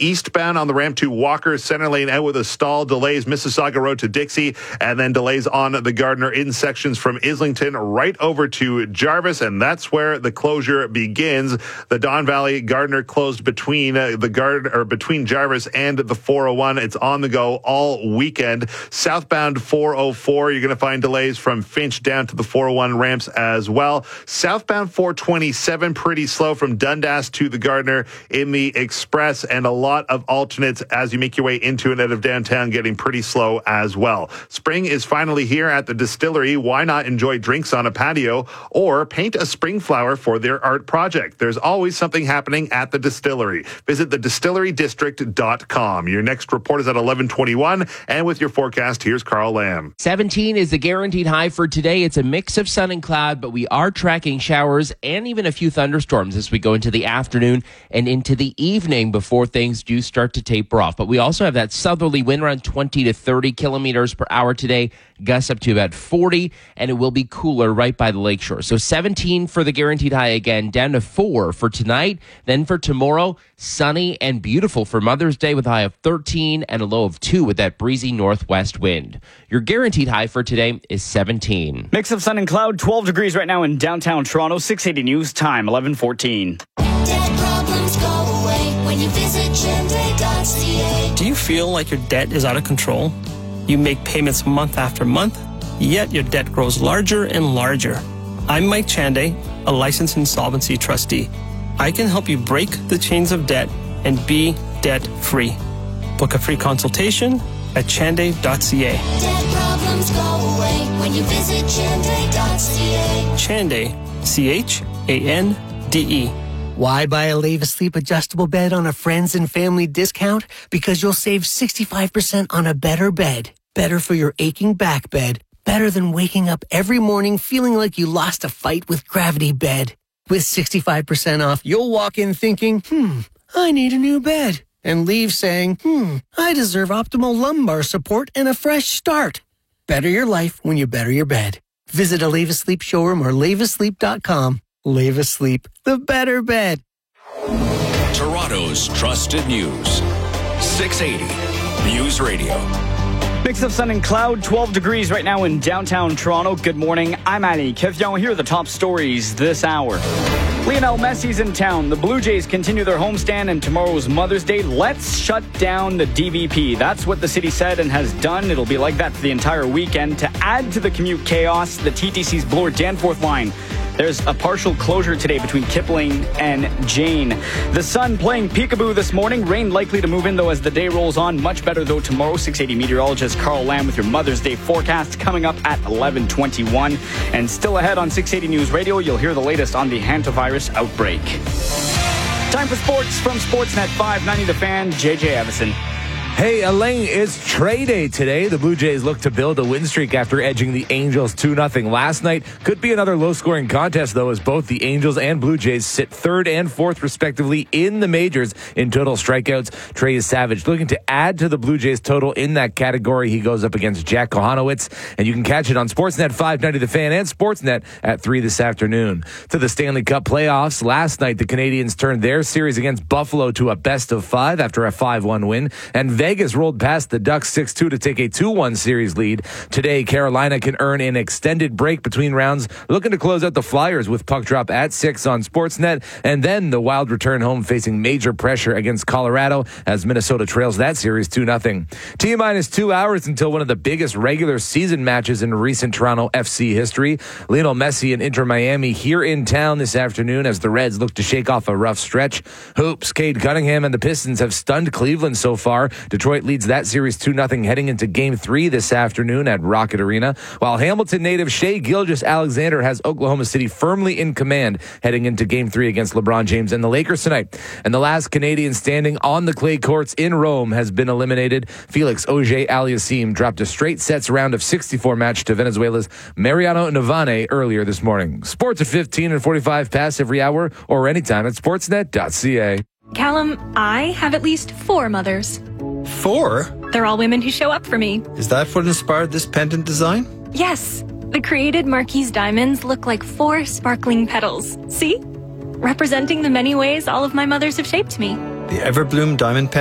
eastbound on the ramp to Walker. Center lane out with a stall. Delays Mississauga Road to Dixie. And then delays on the Gardiner in sections from Islington right over to Jarvis. And that's where the closure begins. The Don Valley Gardiner closed between between Jarvis and the 401. It's on the go all weekend. Southbound 404, you're going to find delays from Finch down to the 401 ramps as well. Southbound 427, pretty slow from Dundas to the Gardiner in the express, and a lot of alternates as you make your way into and out of downtown, getting pretty slow as well. Spring is finally here at the distillery. Why not enjoy drinks on a patio or paint a spring flower for their art project? There's always something happening at the distillery. Visit thedistillerydistrict.com. Your next report is at 11:21, and with your forecast, here's Carl Lamb. 17 is the guaranteed high for today. It's a mix of sun and cloud, but we are tracking showers and even a few thunderstorms as we go into the afternoon and into the evening before things do start to taper off. But we also have that southerly wind around 20 to 30 kilometers per hour today, gusts up to about 40, and it will be cooler right by the lakeshore. So 17 for the guaranteed high again, down to 4 for tonight. Then for tomorrow, sunny and beautiful for Mother's Day with a high of 13 and a low of 2 with that breezy northwest wind. Your guaranteed high for today is 17. Mix of sun and cloud, 12 degrees right now in downtown Toronto. 680 News Time, 11:14. Debt problems go away when you visit Chande.ca. Do you feel like your debt is out of control? You make payments month after month, yet your debt grows larger and larger. I'm Mike Chande, a licensed insolvency trustee. I can help you break the chains of debt and be debt-free. Book a free consultation at chande.ca. Debt problems go away when you visit Chande.ca. Chande, C-H-A-N-D-E. Why buy a Leva Sleep adjustable bed on a friends and family discount? Because you'll save 65% on a better bed. Better for your aching back bed. Better than waking up every morning feeling like you lost a fight with Gravity Bed. With 65% off, you'll walk in thinking, I need a new bed. And leave saying, I deserve optimal lumbar support and a fresh start. Better your life when you better your bed. Visit a Leva Sleep showroom or levasleep.com. Leva Sleep, the better bed. Toronto's trusted news. 680 News Radio. Mix of sun and cloud, 12 degrees right now in downtown Toronto. Good morning. I'm Ali Kevion. Here are the top stories this hour. Lionel Messi's in town. The Blue Jays continue their homestand, and tomorrow's Mother's Day. Let's shut down the DVP. That's what the city said and has done. It'll be like that for the entire weekend. To add to the commute chaos, the TTC's Bloor Danforth line. There's a partial closure today between Kipling and Jane. The sun playing peekaboo this morning. Rain likely to move in, though, as the day rolls on. Much better, though, tomorrow. 680 meteorologist Carl Lamb with your Mother's Day forecast coming up at 11:21. And still ahead on 680 News Radio, you'll hear the latest on the hantavirus outbreak. Time for sports from Sportsnet 590 The Fan, JJ Evison. Hey, Elaine, it's trade day today. The Blue Jays look to build a win streak after edging the Angels 2-0 last night. Could be another low-scoring contest, though, as both the Angels and Blue Jays sit 3rd and 4th, respectively, in the majors in total strikeouts. Trey Savage looking to add to the Blue Jays total in that category. He goes up against Jack Kohanowitz, and you can catch it on Sportsnet 590 The Fan and Sportsnet at 3 this afternoon. To the Stanley Cup playoffs, last night the Canadians turned their series against Buffalo to a best-of-5 after a 5-1 win, and Vegas rolled past the Ducks 6-2 to take a 2-1 series lead. Today, Carolina can earn an extended break between rounds, looking to close out the Flyers with puck drop at 6 on Sportsnet. And then the Wild return home facing major pressure against Colorado as Minnesota trails that series 2-0. T-minus 2 hours until one of the biggest regular season matches in recent Toronto FC history. Lionel Messi and Inter Miami here in town this afternoon as the Reds look to shake off a rough stretch. Hoops, Cade Cunningham and the Pistons have stunned Cleveland so far. Detroit leads that series 2-0 heading into Game 3 this afternoon at Rocket Arena, while Hamilton native Shai Gilgeous-Alexander has Oklahoma City firmly in command heading into Game 3 against LeBron James and the Lakers tonight. And the last Canadian standing on the clay courts in Rome has been eliminated. Felix Auger-Aliassime dropped a straight sets round of 64 match to Venezuela's Mariano Navane earlier this morning. Sports at 15 and 45 past every hour or anytime at sportsnet.ca. Callum, I have at least 4 mothers. 4? They're all women who show up for me. Is that what inspired this pendant design? Yes. The created Marquise diamonds look like 4 sparkling petals. See? Representing the many ways all of my mothers have shaped me. The Everbloom diamond pendant.